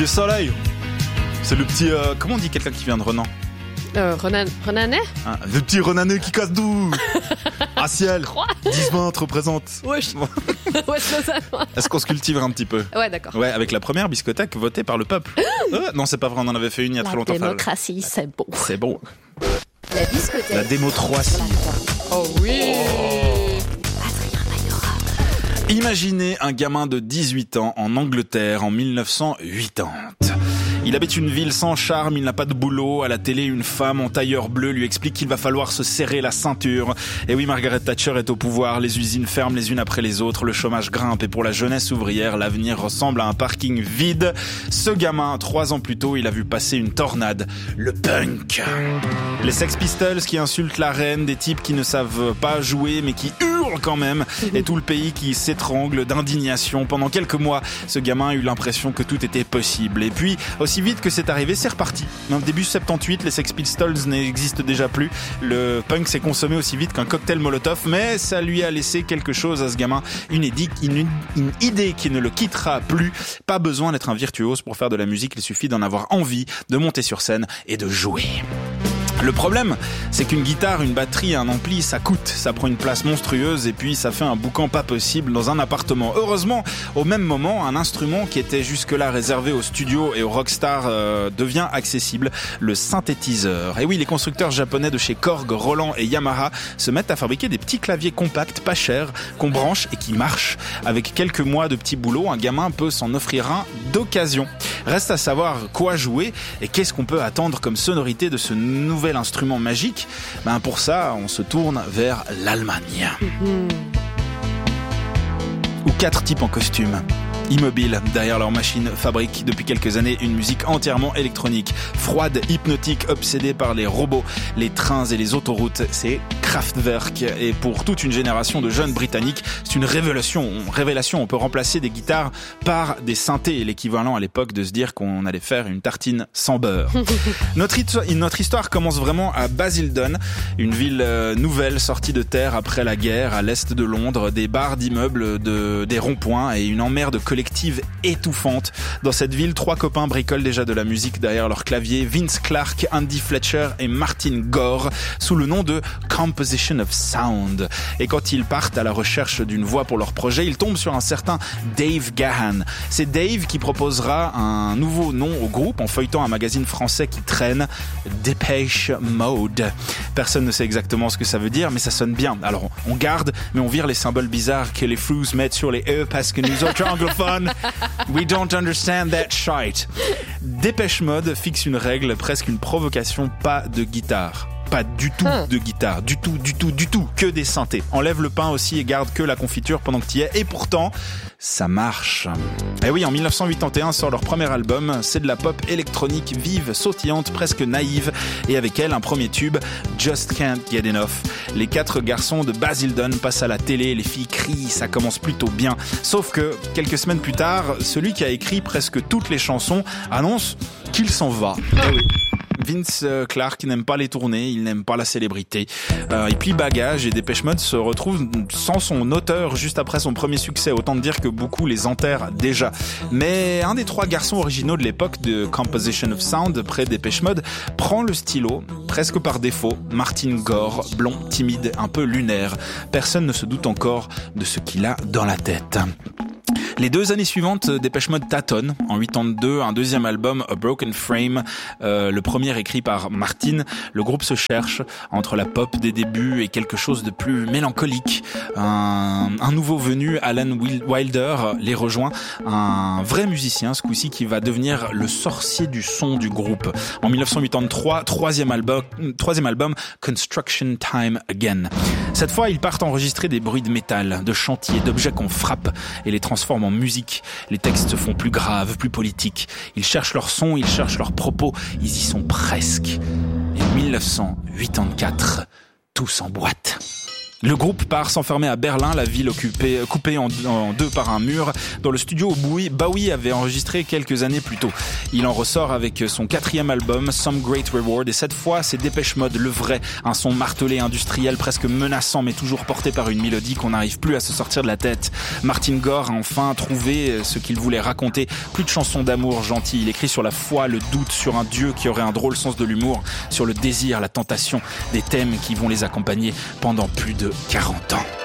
Vieux Soleil. C'est le petit... comment on dit quelqu'un qui vient de Renan? Renanais? Le petit Renanais qui casse tout. Ah ciel. 10-20 te représente. Ouais, c'est ça. Est-ce qu'on se cultive un petit peu? Ouais, d'accord. Ouais, avec la première biscothèque votée par le peuple. Non, c'est pas vrai, on en avait fait une il y a très longtemps. La démocratie, c'est beau. C'est beau. La discothèque. La démo 3-6. Oh oui. Imaginez un gamin de 18 ans en Angleterre en 1980. Il habite une ville sans charme, il n'a pas de boulot. À la télé, une femme en tailleur bleu lui explique qu'il va falloir se serrer la ceinture. Et oui, Margaret Thatcher est au pouvoir, les usines ferment les unes après les autres, le chômage grimpe et pour la jeunesse ouvrière, l'avenir ressemble à un parking vide. Ce gamin, 3 ans plus tôt, il a vu passer une tornade, le punk. Les Sex Pistols qui insultent la reine, des types qui ne savent pas jouer mais qui hurlent quand même, et tout le pays qui s'étrangle d'indignation. Pendant quelques mois, ce gamin a eu l'impression que tout était possible. Et puis, aussi vite que c'est arrivé, c'est reparti. Dans le début 78, les Sex Pistols n'existent déjà plus. Le punk s'est consommé aussi vite qu'un cocktail Molotov, mais ça lui a laissé quelque chose à ce gamin, une idée qui ne le quittera plus. Pas besoin d'être un virtuose pour faire de la musique, il suffit d'en avoir envie, de monter sur scène et de jouer. Le problème, c'est qu'une guitare, une batterie, un ampli, ça coûte, ça prend une place monstrueuse et puis ça fait un boucan pas possible dans un appartement. Heureusement, au même moment, un instrument qui était jusque-là réservé aux studios et aux rockstars devient accessible, le synthétiseur. Et oui, les constructeurs japonais de chez Korg, Roland et Yamaha se mettent à fabriquer des petits claviers compacts, pas chers, qu'on branche et qui marchent. Avec quelques mois de petits boulots, un gamin peut s'en offrir un d'occasion. Reste à savoir quoi jouer et qu'est-ce qu'on peut attendre comme sonorité de ce nouvel instrument magique. Pour ça, on se tourne vers l'Allemagne. Où 4 types en costume, immobiles derrière leur machine, fabriquent depuis quelques années une musique entièrement électronique, froide, hypnotique, obsédée par les robots, les trains et les autoroutes. C'est Kraftwerk, et pour toute une génération de jeunes britanniques, c'est une révélation. On peut remplacer des guitares par des synthés, l'équivalent à l'époque de se dire qu'on allait faire une tartine sans beurre. Notre histoire commence vraiment à Basildon, une ville nouvelle sortie de terre après la guerre, à l'est de Londres, des barres d'immeubles, des ronds-points et une emmerde collective étouffante. Dans cette ville, 3 copains bricolent déjà de la musique derrière leur clavier, Vince Clarke, Andy Fletcher et Martin Gore, sous le nom de Composition of Sound. Et quand ils partent à la recherche d'une voix pour leur projet, ils tombent sur un certain Dave Gahan. C'est Dave qui proposera un nouveau nom au groupe en feuilletant un magazine français qui traîne, Depeche Mode. Personne ne sait exactement ce que ça veut dire, mais ça sonne bien. Alors on garde, mais on vire les symboles bizarres que les Froos mettent sur les E parce que nous autres anglophones, we don't understand that shite. Dépêche Mode fixe une règle, presque une provocation, pas de guitare. Pas du tout de guitare, du tout, que des synthés. Enlève le pain aussi et garde que la confiture pendant que tu y es. Et pourtant, ça marche. Et oui, en 1981 sort leur premier album. C'est de la pop électronique vive, sautillante, presque naïve. Et avec elle, un premier tube, Just Can't Get Enough. Les 4 garçons de Basildon passent à la télé, les filles crient, ça commence plutôt bien. Sauf que, quelques semaines plus tard, celui qui a écrit presque toutes les chansons annonce qu'il s'en va. Eh oui. Vince Clarke n'aime pas les tournées, il n'aime pas la célébrité. Il plie bagage et Depeche Mode se retrouve sans son auteur juste après son premier succès. Autant dire que beaucoup les enterrent déjà. Mais un des 3 garçons originaux de l'époque de Composition of Sound, près Depeche Mode, prend le stylo, presque par défaut. Martin Gore, blond, timide, un peu lunaire. Personne ne se doute encore de ce qu'il a dans la tête. Les 2 années suivantes, Depeche Mode tâtonne. En 82, un deuxième album, A Broken Frame, le premier écrit par Martin. Le groupe se cherche entre la pop des débuts et quelque chose de plus mélancolique. Un nouveau venu, Alan Wilder, les rejoint. Un vrai musicien, ce coup-ci, qui va devenir le sorcier du son du groupe. En 1983, troisième album, Construction Time Again. Cette fois, ils partent enregistrer des bruits de métal, de chantiers, d'objets qu'on frappe et les transforme en musique. Les textes se font plus graves, plus politiques. Ils cherchent leur son, ils cherchent leurs propos. Ils y sont presque. Et en 1984, tous en boîte. Le groupe part s'enfermer à Berlin, la ville coupée en deux par un mur, dans le studio où Bowie avait enregistré quelques années plus tôt. Il en ressort avec son 4e album, Some Great Reward, et cette fois, c'est Dépêche Mode, le vrai, un son martelé, industriel, presque menaçant, mais toujours porté par une mélodie qu'on n'arrive plus à se sortir de la tête. Martin Gore a enfin trouvé ce qu'il voulait raconter, plus de chansons d'amour gentilles. Il écrit sur la foi, le doute, sur un Dieu qui aurait un drôle sens de l'humour, sur le désir, la tentation, des thèmes qui vont les accompagner pendant plus de 40 ans.